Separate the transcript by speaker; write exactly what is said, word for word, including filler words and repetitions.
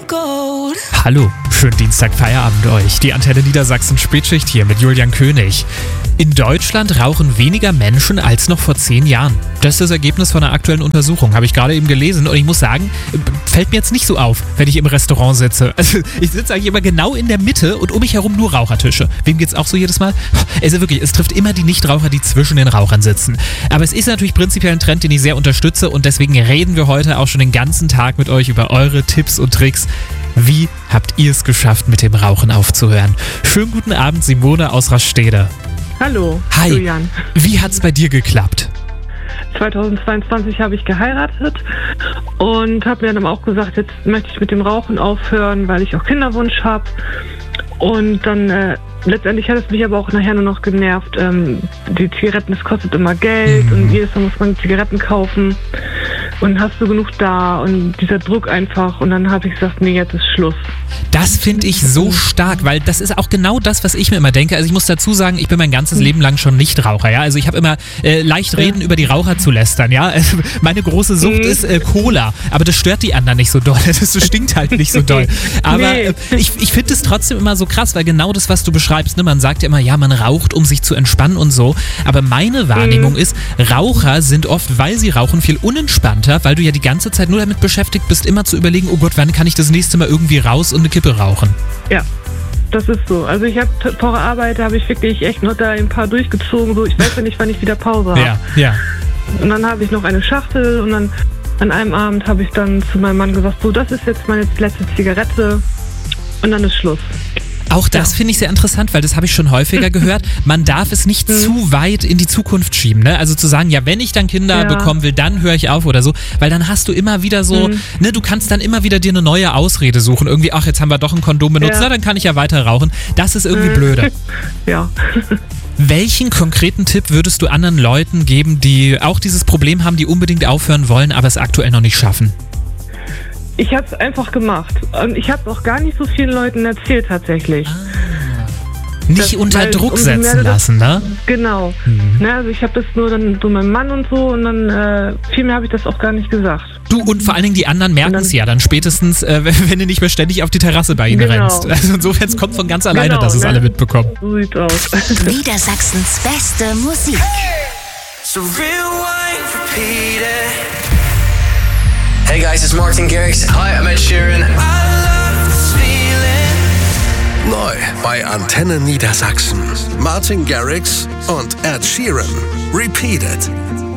Speaker 1: Hallo, schönen Dienstag, Feierabend euch. Die Antenne Niedersachsen Spätschicht hier mit Julian König. In Deutschland rauchen weniger Menschen als noch vor zehn Jahren. Das ist das Ergebnis von einer aktuellen Untersuchung, habe ich gerade eben gelesen. Und ich muss sagen, fällt mir jetzt nicht so auf, wenn ich im Restaurant sitze. Also ich sitze eigentlich immer genau in der Mitte und um mich herum nur Rauchertische. Wem geht's auch so jedes Mal? Also wirklich, es trifft immer die Nichtraucher, die zwischen den Rauchern sitzen. Aber es ist natürlich prinzipiell ein Trend, den ich sehr unterstütze und deswegen reden wir heute auch schon den ganzen Tag mit euch über eure Tipps und Tricks. Wie habt ihr es geschafft, mit dem Rauchen aufzuhören? Schönen guten Abend, Simone aus Rastede.
Speaker 2: Hallo,
Speaker 1: Hi.
Speaker 2: Julian.
Speaker 1: Wie hat's bei dir geklappt?
Speaker 2: zweitausendzweiundzwanzig habe ich geheiratet und habe mir dann auch gesagt, jetzt möchte ich mit dem Rauchen aufhören, weil ich auch Kinderwunsch habe. Und dann äh, letztendlich hat es mich aber auch nachher nur noch genervt. Ähm, die Zigaretten, das kostet immer Geld mhm. und jedes Mal muss man Zigaretten kaufen. Und hast du genug da und dieser Druck einfach. Und dann habe ich gesagt, nee, jetzt ist Schluss.
Speaker 1: Das finde ich so stark, weil das ist auch genau das, was ich mir immer denke. Also ich muss dazu sagen, ich bin mein ganzes Leben lang schon Nichtraucher, ja. Also ich habe immer äh, leicht reden, ja. über die Raucher zu lästern, ja. Also meine große Sucht mhm. ist äh, Cola, aber das stört die anderen nicht so doll. Das stinkt halt nicht so doll. Aber nee. äh, ich, ich finde es trotzdem immer so krass, weil genau das, was du beschreibst, ne, man sagt ja immer, ja, man raucht, um sich zu entspannen und so. Aber meine Wahrnehmung mhm. ist, Raucher sind oft, weil sie rauchen, viel unentspannter, weil du ja die ganze Zeit nur damit beschäftigt bist, immer zu überlegen, oh Gott, wann kann ich das nächste Mal irgendwie raus und eine Kippe rauchen.
Speaker 2: Ja, das ist so. Also ich habe vor der Arbeit, habe ich wirklich echt noch da ein paar durchgezogen, so ich weiß ja nicht, wann ich wieder Pause habe.
Speaker 1: Ja, ja.
Speaker 2: Und dann habe ich noch eine Schachtel und dann an einem Abend habe ich dann zu meinem Mann gesagt, so das ist jetzt meine letzte Zigarette und dann ist Schluss.
Speaker 1: Auch das ja. finde ich sehr interessant, weil das habe ich schon häufiger gehört. Man darf es nicht zu weit in die Zukunft schieben. Ne? Also zu sagen, ja, wenn ich dann Kinder ja. bekommen will, dann höre ich auf oder so. Weil dann hast du immer wieder so, mhm. ne, du kannst dann immer wieder dir eine neue Ausrede suchen. Irgendwie, ach, jetzt haben wir doch ein Kondom benutzt, ja. na, dann kann ich ja weiter rauchen. Das ist irgendwie mhm. blöde.
Speaker 2: Ja.
Speaker 1: Welchen konkreten Tipp würdest du anderen Leuten geben, die auch dieses Problem haben, die unbedingt aufhören wollen, aber es aktuell noch nicht schaffen?
Speaker 2: Ich habe es einfach gemacht und ich habe es auch gar nicht so vielen Leuten erzählt tatsächlich. Ah.
Speaker 1: Nicht
Speaker 2: das,
Speaker 1: unter
Speaker 2: weil,
Speaker 1: Druck
Speaker 2: um
Speaker 1: setzen lassen, ne?
Speaker 2: Genau. Mhm. Ne, also ich habe das nur dann so meinem Mann und so und dann äh, viel mehr habe ich das auch gar nicht gesagt.
Speaker 1: Du und vor allen Dingen die anderen merken es ja dann spätestens, äh, wenn du nicht mehr ständig auf die Terrasse bei ihnen genau. rennst. Also insofern, es kommt von ganz alleine, genau, dass es ne? alle mitbekommen.
Speaker 2: So sieht's aus.
Speaker 3: Niedersachsens beste Musik.
Speaker 4: So rewind, repeat it. Hey guys, it's Martin Garrix. Hi, I'm Ed Sheeran. I love this feeling.
Speaker 5: Neu bei Antenne Niedersachsen. Martin Garrix und Ed Sheeran. Repeat it.